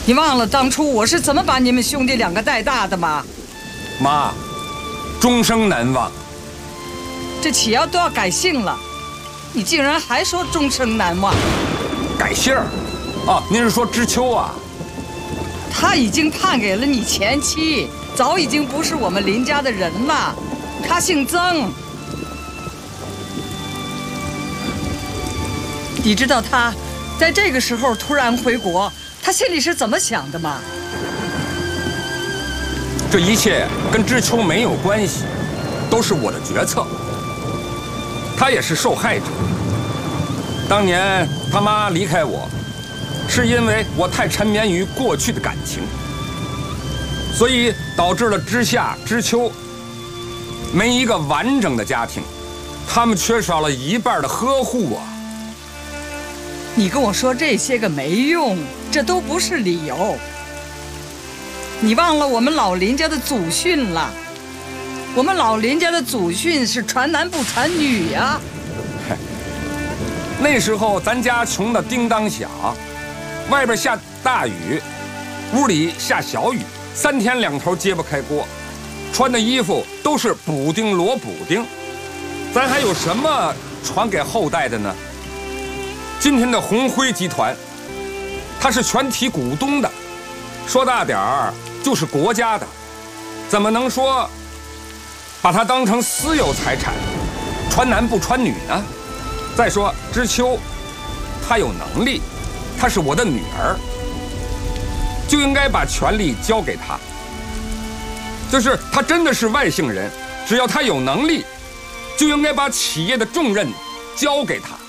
你忘了当初我是怎么把你们兄弟两个带大的吗？ 妈，终生难忘。 这启尧都要改姓了，你竟然还说终生难忘？ 改姓儿？哦，您是说知秋啊？ 他已经判给了你前妻，早已经不是我们林家的人了。他姓曾。你知道他在这个时候突然回国，他心里是怎么想的吗？ 这一切跟知秋没有关系，都是我的决策。他也是受害者。当年他妈离开我，是因为我太沉湎于过去的感情，所以导致了知夏、知秋没一个完整的家庭，他们缺少了一半的呵护啊。 你跟我说这些个没用，这都不是理由。你忘了我们老林家的祖训了？我们老林家的祖训是传男不传女呀。 那时候咱家穷的叮当响，外边下大雨，屋里下小雨，3天2头揭不开锅，穿的衣服都是补丁罗补丁，咱还有什么传给后代的呢？今天的鸿辉集团，它是全体股东的，说大点儿就是国家的，怎么能说把它当成私有财产，传男不传女呢？再说知秋，她有能力，她是我的女儿，就应该把权力交给她。就是她真的是外姓人，只要她有能力，就应该把企业的重任交给她。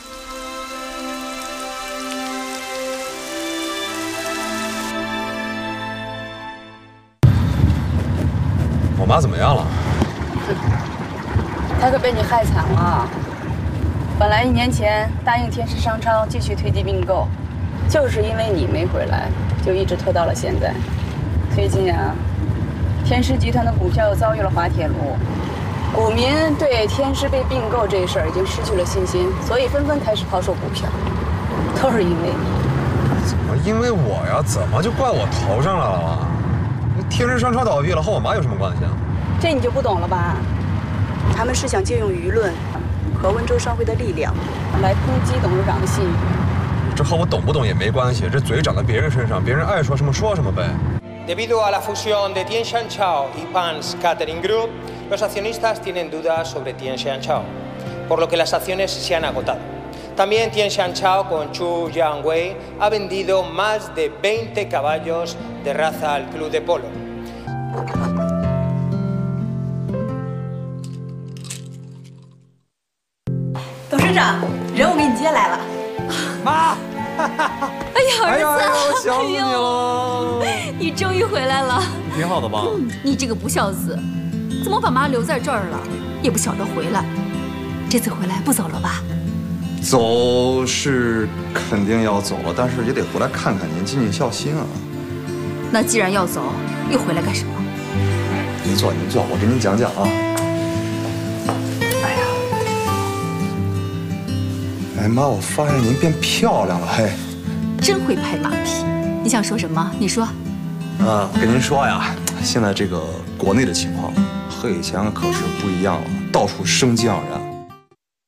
我妈怎么样了？ 她可被你害惨了。本来1年前答应天狮商超继续推进并购，就是因为你没回来，就一直拖到了现在。最近啊，天狮集团的股票又遭遇了滑铁卢，股民对天狮被并购这事儿已经失去了信心，所以纷纷开始抛售股票，都是因为你。 怎么因为我呀？怎么就怪我头上来了？天狮商超倒闭了，和我妈有什么关系啊？ 这你就不懂了吧？他们是想借用舆论和温州商会的力量来抨击董事长的信誉。 这和我懂不懂也没关系，这嘴长在别人身上，别人爱说什么说什么呗。 Debido a la fusión de Tianshanchao y Pan's Catering Group, los accionistas tienen dudas sobre Tianshanchao, por lo que las acciones se han agotado. También Tianshanchao con Chu Yangwei ha vendido más de 20 caballos de raza al club de polo. 董事长，人我给你接来了。 妈， 哎呀，儿子， 我想死你了！ 你终于回来了， 你挺好的吧？ 你这个不孝子，怎么把妈留在这儿了，也不晓得回来。这次回来不走了吧？ 走是肯定要走了，但是也得回来看看您，尽尽孝心啊。 那既然要走，又回来干什么？ 您坐，您坐，我给您讲讲啊。哎妈，我发现您变漂亮了，嘿， 真会拍马屁。你想说什么？你说。 我跟您说呀，现在这个国内的情况和以前可是不一样了，到处生机盎然。